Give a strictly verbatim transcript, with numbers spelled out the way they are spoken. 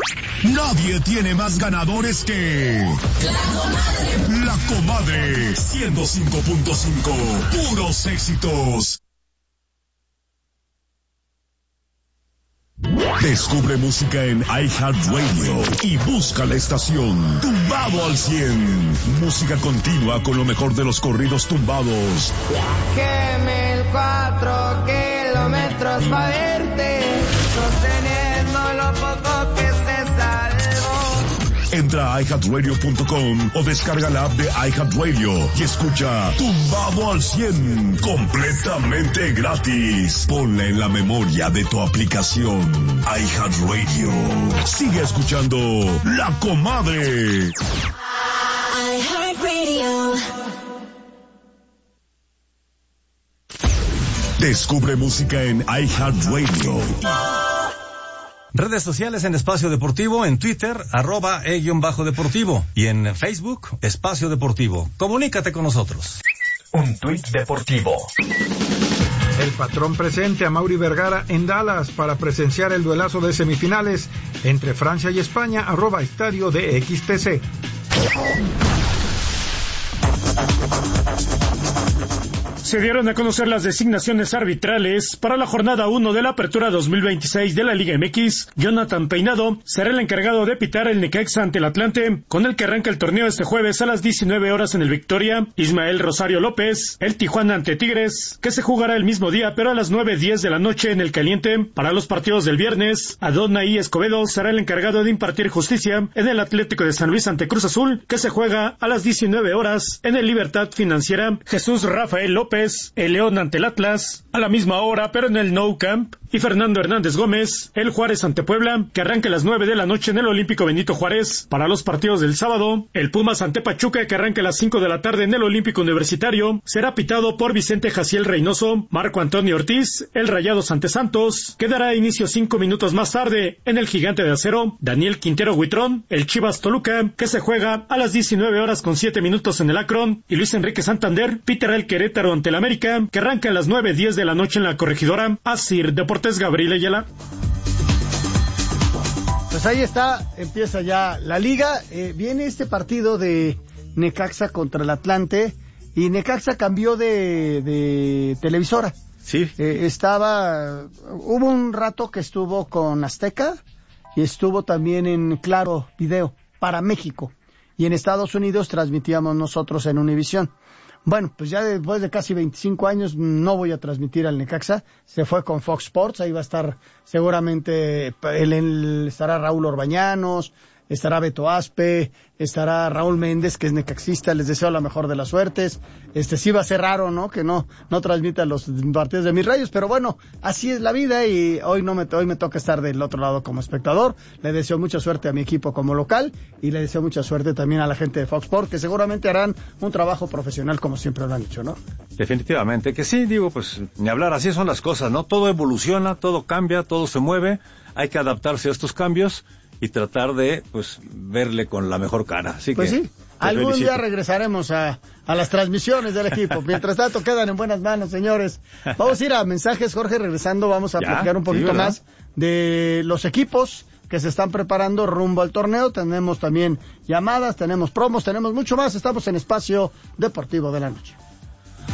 Nadie tiene más ganadores que La Comadre. La Comadre, ciento cinco punto cinco, puros éxitos. Descubre música en iHeartRadio y busca la estación Tumbado al cien. Música continua con lo mejor de los corridos tumbados. Viajéme el cuatro kilómetros para verte, sosteniendo lo poco que se salvó. Entra a i heart radio punto com o descarga la app de iHeartRadio y escucha Tumbado al cien completamente gratis. Ponla en la memoria de tu aplicación iHeartRadio. Sigue escuchando La Comadre. iHeartRadio. Descubre música en iHeartRadio. Redes sociales en Espacio Deportivo, en Twitter, arroba e-deportivo, y en Facebook, Espacio Deportivo. Comunícate con nosotros. Un tuit deportivo. El patrón presente a Mauri Vergara en Dallas para presenciar el duelazo de semifinales entre Francia y España, arroba estadio de X T C. Se dieron a conocer las designaciones arbitrales para la jornada uno de la Apertura dos mil veintiséis de la Liga M X. Jonathan Peinado será el encargado de pitar el Necaxa ante el Atlante, con el que arranca el torneo este jueves a las diecinueve horas en el Victoria. Ismael Rosario López, el Tijuana ante Tigres, que se jugará el mismo día pero a las nueve diez de la noche en el Caliente. Para los partidos del viernes, Adonai Escobedo será el encargado de impartir justicia en el Atlético de San Luis ante Cruz Azul, que se juega a las diecinueve horas en el Libertad Financiera. Jesús Rafael López, el León ante el Atlas, a la misma hora pero en el Nou Camp. Y Fernando Hernández Gómez, el Juárez ante Puebla, que arranca a las nueve de la noche en el Olímpico Benito Juárez. Para los partidos del sábado, el Pumas ante Pachuca, que arranca a las cinco de la tarde en el Olímpico Universitario, será pitado por Vicente Jaciel Reynoso. Marco Antonio Ortiz, el Rayados ante Santos, que dará inicio cinco minutos más tarde en el Gigante de Acero. Daniel Quintero Huitrón, el Chivas Toluca, que se juega a las diecinueve horas con siete minutos en el Akron. Y Luis Enrique Santander pitará el Querétaro ante el América, que arranca a las nueve diez de la noche en la Corregidora. Asir Deportes, Gabriel Ayala. Pues ahí está, empieza ya la liga. Eh, viene este partido de Necaxa contra el Atlante, y Necaxa cambió de, de televisora. Sí. Eh, estaba, hubo un rato que estuvo con Azteca y estuvo también en Claro Video para México, y en Estados Unidos transmitíamos nosotros en Univisión. Bueno, pues ya después de casi veinticinco años no voy a transmitir al Necaxa. Se fue con Fox Sports, ahí va a estar seguramente, él, él, estará Raúl Orbañanos, estará Beto Aspe, estará Raúl Méndez, que es necaxista. Les deseo la mejor de las suertes. Este sí va a ser raro, ¿no? Que no no transmitan los partidos de mis Rayos, pero bueno, así es la vida, y hoy no me hoy me toca estar del otro lado como espectador. Le deseo mucha suerte a mi equipo como local, y le deseo mucha suerte también a la gente de Fox Sports, que seguramente harán un trabajo profesional como siempre lo han hecho, ¿no? Definitivamente que sí, digo, pues ni hablar, así son las cosas, ¿no? Todo evoluciona, todo cambia, todo se mueve, hay que adaptarse a estos cambios y tratar de, pues, verle con la mejor cara. Así pues que, sí, algún felicito. día regresaremos a, a las transmisiones del equipo. Mientras tanto, quedan en buenas manos, señores. Vamos a ir a mensajes, Jorge, regresando vamos a ¿Ya? platicar un poquito Sí, más de los equipos que se están preparando rumbo al torneo. Tenemos también llamadas, tenemos promos, tenemos mucho más. Estamos en Espacio Deportivo de la Noche.